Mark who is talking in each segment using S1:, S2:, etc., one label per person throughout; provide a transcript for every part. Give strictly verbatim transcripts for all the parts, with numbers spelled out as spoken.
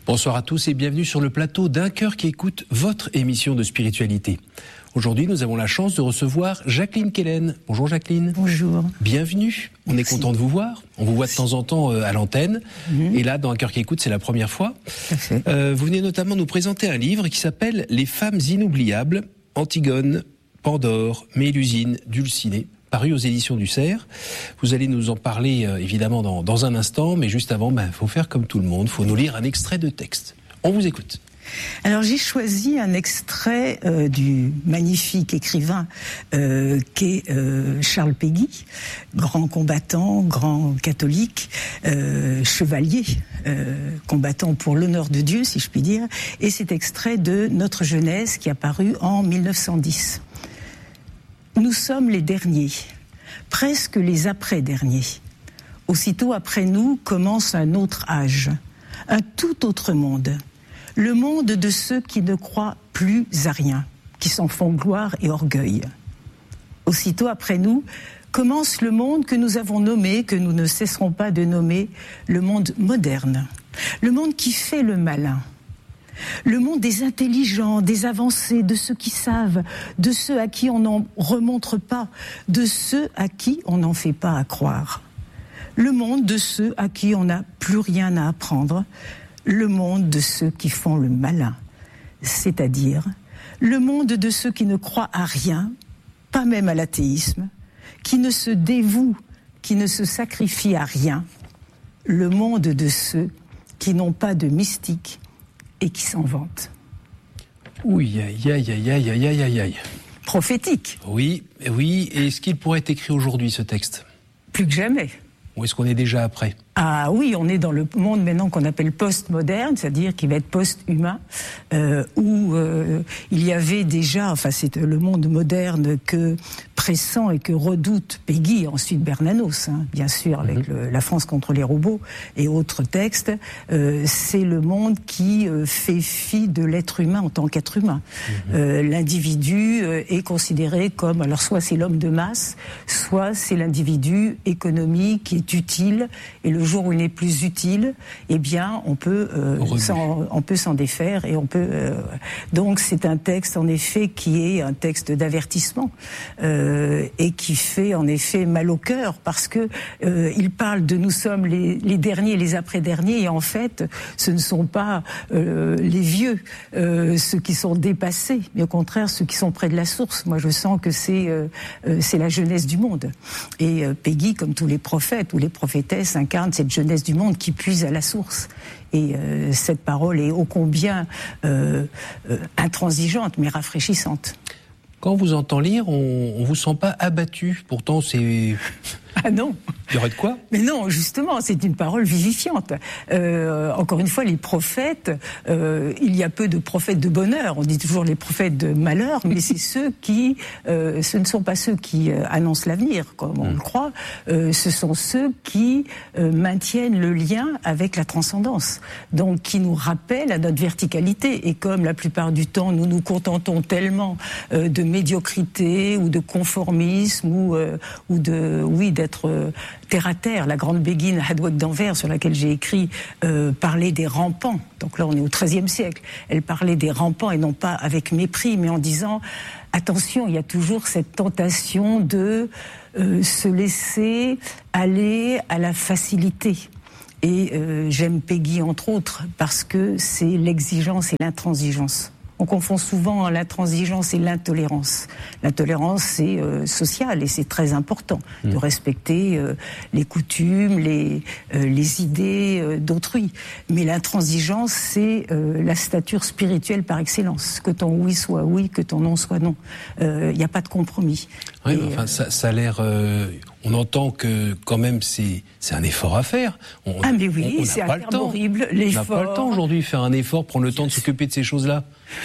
S1: Bonsoir à tous et bienvenue sur le plateau d'Un cœur qui écoute, votre émission de spiritualité. Aujourd'hui, nous avons la chance de recevoir Jacqueline Quelen. Bonjour Jacqueline.
S2: Bonjour.
S1: Bienvenue. On
S2: Merci.
S1: est content de vous voir. On vous voit de temps en temps à l'antenne.
S2: Mmh.
S1: Et là, dans Un cœur qui écoute, c'est la première fois.
S2: Tout à fait.
S1: Euh, vous venez notamment nous présenter un livre qui s'appelle Les femmes inoubliables, Antigone, Pandore, Mélusine, Dulcinée, paru aux éditions du Cerf. Vous allez nous en parler euh, évidemment dans, dans un instant, mais juste avant, ben, faut faire comme tout le monde, faut nous lire un extrait de texte. On vous écoute.
S2: Alors j'ai choisi un extrait euh, du magnifique écrivain euh, qu'est euh, Charles Péguy, grand combattant, grand catholique, euh, chevalier, euh, combattant pour l'honneur de Dieu, si je puis dire, et cet extrait de Notre jeunesse qui a paru en mille neuf cent dix. Nous sommes les derniers, presque les après-derniers. Aussitôt après nous commence un autre âge, un tout autre monde. Le monde de ceux qui ne croient plus à rien, qui s'en font gloire et orgueil. Aussitôt après nous, commence le monde que nous avons nommé, que nous ne cesserons pas de nommer, le monde moderne. Le monde qui fait le malin. Le monde des intelligents, des avancés, de ceux qui savent, de ceux à qui on n'en remontre pas, de ceux à qui on n'en fait pas à croire. Le monde de ceux à qui on n'a plus rien à apprendre. Le monde de ceux qui font le malin, c'est-à-dire le monde de ceux qui ne croient à rien, pas même à l'athéisme, qui ne se dévouent, qui ne se sacrifient à rien, le monde de ceux qui n'ont pas de mystique et qui s'en vantent.
S1: Oui, aïe, aïe, aïe, aïe, aïe, aïe, aïe, aïe.
S2: Prophétique.
S1: Oui, oui, et est-ce qu'il pourrait être écrit aujourd'hui, ce texte ?
S2: Plus que jamais.
S1: Ou est-ce qu'on est déjà après ?
S2: Ah oui, on est dans le monde maintenant qu'on appelle post-moderne, c'est-à-dire qui va être post-humain, euh, où euh, il y avait déjà, enfin c'est le monde moderne que pressent et que redoute Péguy, ensuite Bernanos, hein, bien sûr, avec le, la France contre les robots et autres textes, euh, c'est le monde qui euh, fait fi de l'être humain en tant qu'être humain. Mmh. Euh, l'individu euh, est considéré comme, alors soit c'est l'homme de masse, soit c'est l'individu économique qui est utile, et le Le jour où il n'est plus utile, eh bien, on peut, euh, s'en, on peut s'en défaire et on peut. Euh, donc, c'est un texte en effet qui est un texte d'avertissement euh, et qui fait en effet mal au cœur parce que euh, il parle de nous sommes les, les derniers, les après-derniers, et en fait, ce ne sont pas euh, les vieux, euh, ceux qui sont dépassés, mais au contraire ceux qui sont près de la source. Moi, je sens que c'est euh, c'est la jeunesse du monde. Et euh, Péguy, comme tous les prophètes ou les prophétesses, incarne cette jeunesse du monde qui puise à la source. Et euh, cette parole est ô combien euh, euh, intransigeante, mais rafraîchissante.
S1: Quand on vous entend lire, on ne vous sent pas abattu. Pourtant, c'est...
S2: Ah non.
S1: Il y aurait de quoi ?
S2: Mais non, justement, c'est une parole vivifiante. Euh, encore une fois, les prophètes, euh, il y a peu de prophètes de bonheur. On dit toujours les prophètes de malheur, mais c'est ceux qui, euh, ce ne sont pas ceux qui euh, annoncent l'avenir, comme on mmh. le croit. Euh, ce sont ceux qui euh, maintiennent le lien avec la transcendance, donc qui nous rappellent à notre verticalité. Et comme la plupart du temps, nous nous contentons tellement euh, de médiocrité ou de conformisme ou euh, ou de, oui, d'être euh, terre à terre. La grande béguine Hadouek d'Anvers, sur laquelle j'ai écrit, euh, parlait des rampants. Donc là, on est au treizième siècle. Elle parlait des rampants, et non pas avec mépris, mais en disant attention, il y a toujours cette tentation de euh, se laisser aller à la facilité. Et euh, j'aime Péguy, entre autres, parce que c'est l'exigence et l'intransigeance. On confond souvent l'intransigeance et l'intolérance. L'intolérance, c'est euh, social et c'est très important mmh. de respecter euh, les coutumes, les, euh, les idées euh, d'autrui. Mais l'intransigeance, c'est euh, la stature spirituelle par excellence. Que ton oui soit oui, que ton non soit non. Il euh, n'y a pas de compromis.
S1: Oui,
S2: et,
S1: mais enfin,
S2: euh,
S1: ça, ça a l'air... Euh, on entend que, quand même, c'est, c'est un effort à faire. On,
S2: ah mais oui,
S1: on, on
S2: c'est
S1: un
S2: terme horrible, l'effort.
S1: On n'a pas le temps aujourd'hui de faire un effort, prendre le temps de s'occuper de ces choses-là.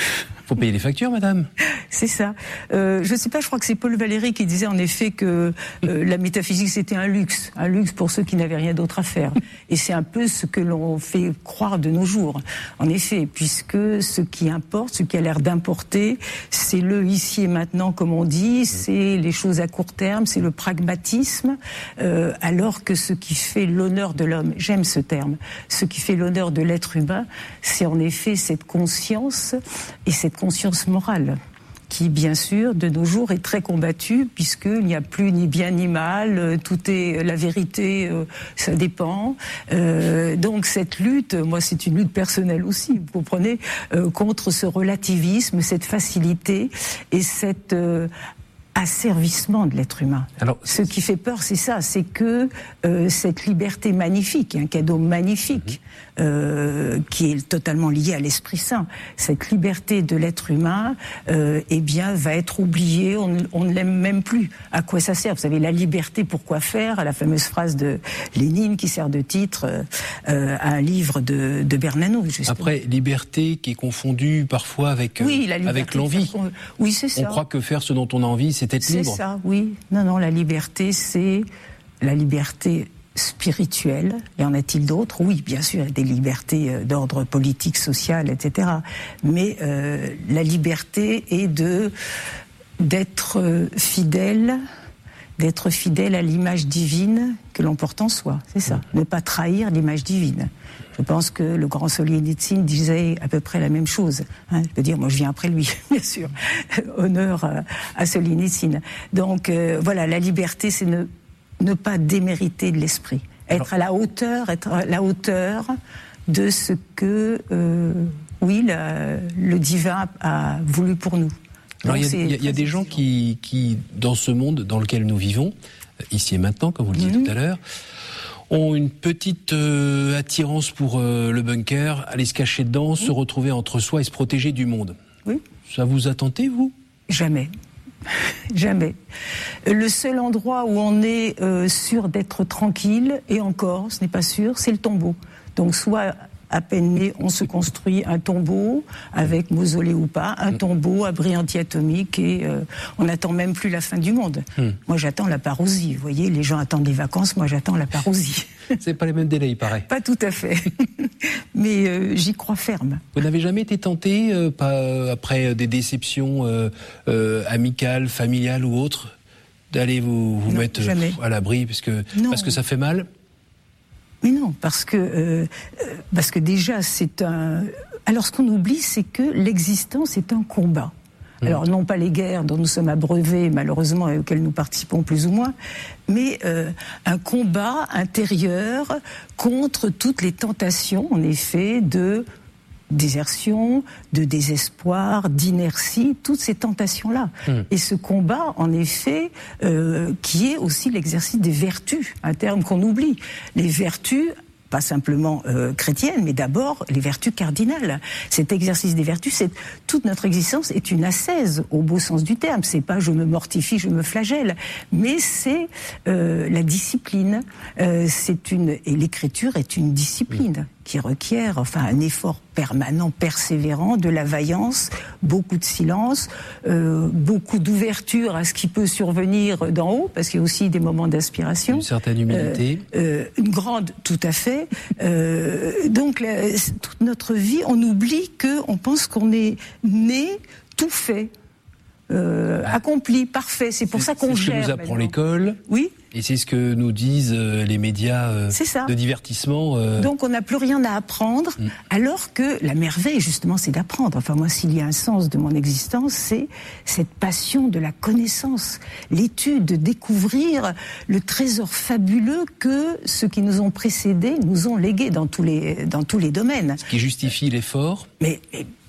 S1: Faut payer les factures, madame.
S2: C'est ça. Euh, je ne sais pas, je crois que c'est Paul Valéry qui disait en effet que euh, la métaphysique c'était un luxe, un luxe pour ceux qui n'avaient rien d'autre à faire. Et c'est un peu ce que l'on fait croire de nos jours. En effet, puisque ce qui importe, ce qui a l'air d'importer, c'est le ici et maintenant, comme on dit, c'est les choses à court terme, c'est le pragmatisme, euh, alors que ce qui fait l'honneur de l'homme, j'aime ce terme, ce qui fait l'honneur de l'être humain, c'est en effet cette conscience et cette conscience morale, qui, bien sûr, de nos jours est très combattue, puisqu'il n'y a plus ni bien ni mal, tout est la vérité, euh, ça dépend. Euh, donc cette lutte, moi c'est une lutte personnelle aussi, vous comprenez, euh, contre ce relativisme, cette facilité et cette... Euh, asservissement de l'être humain. Alors, ce qui fait peur, c'est ça, c'est que euh, cette liberté magnifique, un cadeau magnifique, mmh. euh, qui est totalement lié à l'Esprit Saint, cette liberté de l'être humain, euh, eh bien, va être oubliée, on, on ne l'aime même plus. À quoi ça sert ? Vous savez, la liberté, pourquoi faire ? La fameuse phrase de Lénine qui sert de titre euh, à un livre de, de Bernanos, justement.
S1: Après, liberté qui est confondue parfois avec,
S2: oui,
S1: euh, avec l'envie.
S2: Faire... Oui, c'est ça.
S1: On croit que faire ce dont on a envie, c'est être libre.
S2: C'est ça, oui. Non, non, la liberté, c'est la liberté spirituelle. Et en a-t-il d'autres ? Oui, bien sûr, il y a des libertés d'ordre politique, social, et cetera. Mais euh, la liberté est de d'être fidèle, d'être fidèle à l'image divine que l'on porte en soi. C'est ça. Ne pas trahir l'image divine. Je pense que le grand Solzhenitsyn disait à peu près la même chose. Hein, je veux dire, moi je viens après lui, bien sûr. Honneur à, à Solzhenitsyn. Donc euh, voilà, la liberté, c'est ne, ne pas démériter de l'esprit. Être Alors... à la hauteur, être à la hauteur de ce que, euh, oui, la, le divin a voulu pour nous.
S1: Alors il y a, y a des gens qui, qui, dans ce monde dans lequel nous vivons, ici et maintenant, comme vous le disiez mmh. tout à l'heure, ont une petite euh, attirance pour euh, le bunker, aller se cacher dedans, mmh. se retrouver entre soi et se protéger du monde.
S2: Oui.
S1: Ça vous a tenté, vous ?
S2: Jamais. Jamais. Le seul endroit où on est euh, sûr d'être tranquille, et encore, ce n'est pas sûr, c'est le tombeau. Donc soit... à peine né, on se construit un tombeau, avec mausolée ou pas, un tombeau, abri anti-atomique, et euh, on n'attend même plus la fin du monde. Hmm. Moi, j'attends la parousie. Vous voyez, les gens attendent les vacances, moi, j'attends la parousie.
S1: C'est pas les mêmes délais, il paraît.
S2: Pas tout à fait. Mais euh, j'y crois ferme.
S1: Vous n'avez jamais été tenté, euh, pas, euh, après des déceptions euh, euh, amicales, familiales ou autres, d'aller vous, vous
S2: non,
S1: mettre
S2: jamais.
S1: à l'abri, parce que, parce que ça fait mal ?
S2: Mais non, parce que euh, parce que déjà c'est un. Alors ce qu'on oublie, c'est que l'existence est un combat. Mmh. Alors non pas les guerres dont nous sommes abreuvés malheureusement et auxquelles nous participons plus ou moins, mais euh, un combat intérieur contre toutes les tentations, en effet, de désertion, de désespoir, d'inertie, toutes ces tentations-là. Mmh. Et ce combat, en effet, euh, qui est aussi l'exercice des vertus, un terme qu'on oublie. Les vertus, pas simplement euh, chrétiennes, mais d'abord les vertus cardinales. Cet exercice des vertus, c'est toute notre existence est une ascèse au beau sens du terme. C'est pas je me mortifie, je me flagelle, mais c'est euh, la discipline. Euh, c'est une et l'écriture est une discipline. Mmh. qui requiert enfin un effort permanent, persévérant, de la vaillance, beaucoup de silence, euh, beaucoup d'ouverture à ce qui peut survenir d'en haut, parce qu'il y a aussi des moments d'inspiration.
S1: Une certaine humilité.
S2: Euh, euh, une grande, tout à fait. Euh, donc la, toute notre vie, on oublie qu'on pense qu'on est né tout fait. Euh, ah. accompli, parfait. C'est pour
S1: c'est,
S2: ça qu'on
S1: c'est
S2: gère.
S1: C'est ce que nous apprend
S2: maintenant.
S1: l'école.
S2: Oui.
S1: Et c'est ce que nous disent euh, les médias euh, de divertissement. Euh...
S2: Donc on n'a plus rien à apprendre, mm. alors que la merveille, justement, c'est d'apprendre. Enfin moi, s'il y a un sens de mon existence, c'est cette passion de la connaissance, l'étude, de découvrir le trésor fabuleux que ceux qui nous ont précédés nous ont légué dans tous les, dans tous les domaines.
S1: Ce qui justifie l'effort.
S2: Mais, mais